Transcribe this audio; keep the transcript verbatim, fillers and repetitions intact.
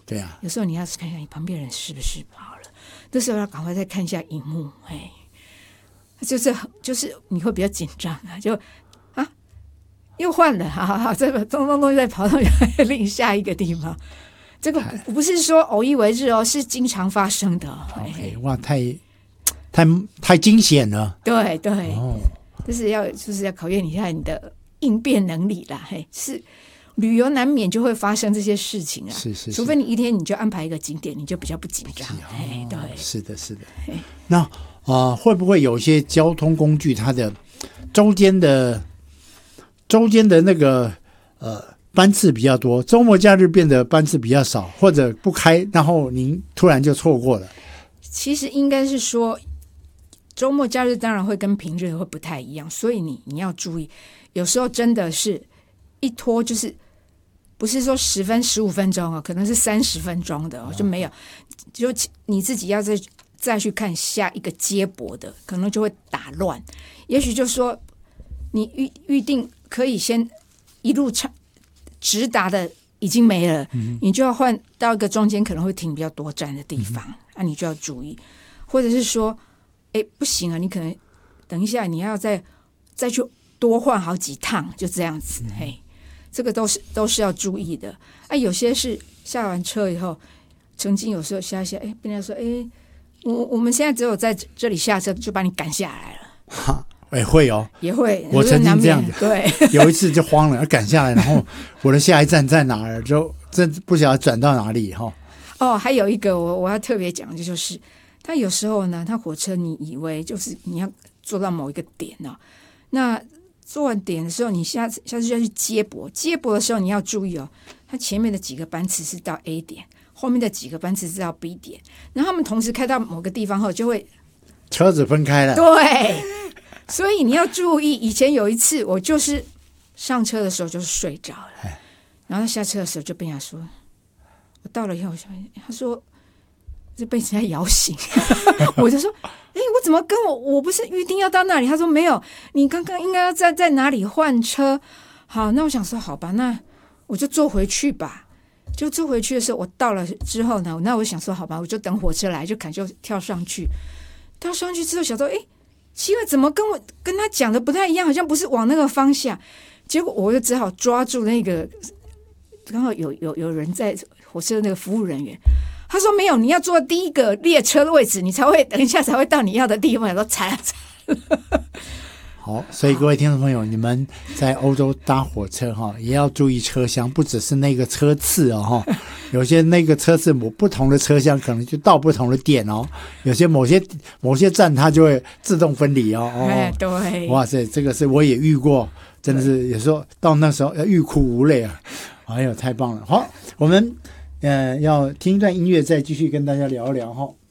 对啊， 有时候你要看一下你旁边人是不是跑了，这时候要赶快再看一下荧幕，哎，就是就是你会比较紧张啊，就啊又换了，好好好，这个咚咚咚再跑到另下一个地方。这个不不是说偶一为日哦，是经常发生的。 OK， 哇，太太太惊险了。 对对， 哦， 就是要就是要考验一下你的应变能力啦。嘿，是旅游难免就会发生这些事情啊。 是是是， 除非你一天你就安排一个景点，你就比较不紧张。 哦， 对， 是的，是的。那啊、呃，会不会有一些交通工具它的周间的周间的那个呃？班次比较多，周末假日变得班次比较少，或者不开，然后您突然就错过了。 其实应该是说，周末假日当然会跟平日会不太一样，所以你你要注意，有时候真的是一拖就是不是说十分十五分钟哦，可能是三十分钟的、哦、就没有，就你自己要再再去看下一个接驳的，可能就会打乱。也许就说你预预定可以先一路长。直达的已经没了，嗯、你就要换到一个中间可能会停比较多站的地方，嗯、啊，你就要注意，或者是说，哎，不行啊，你可能等一下你要再再去多换好几趟，就这样子，嗯、嘿，这个都是都是要注意的。啊，有些是下完车以后，曾经有时候下一下，哎，别人说，哎，我我们现在只有在这里下车，就把你赶下来了。 哈也、欸、会哦， 也会， 我曾经这样子， 对， 有一次就慌了，要赶下来，然后我的下一站在哪儿，就真不晓得转到哪里哈。 哦，还有一个我我要特别讲的就是，他有时候呢，他火车你以为就是你要坐到某一个点哦，那坐完点的时候，你下次下次就要去接驳，接驳的时候你要注意哦，他前面的几个班次是到 A 点，后面的几个班次是到 B 点，然后他们同时开到某个地方后，就会车子分开了， 对。所以你要注意，以前有一次我就是上车的时候就是睡着了，然后下车的时候就被人家说，我到了以后，他说就被人家摇醒，我就说，哎，我怎么跟我我不是预定要到那里？他说没有，你刚刚应该要在在哪里换车？好，那我想说好吧，那我就坐回去吧。就坐回去的时候，我到了之后呢，那我想说好吧，我就等火车来，就赶就跳上去，跳上去之后想说，哎。奇怪，怎么跟我跟他讲的不太一样？好像不是往那个方向。结果我就只好抓住那个，刚好有有有人在火车的那个服务人员，他说没有，你要坐第一个列车的位置，你才会等一下才会到你要的地方。我说惨了惨了。 好，所以各位听众朋友，你们在欧洲搭火车哈，也要注意车厢，不只是那个车次哦哈，有些那个车次某不同的车厢可能就到不同的点哦，有些某些某些站它就会自动分离哦。哦， 哎，对， 哇塞，这个是我也遇过，真的是有时候到那时候要欲哭无泪啊！哎呦，太棒了！好，我们呃要听一段音乐，再继续跟大家聊一聊哈。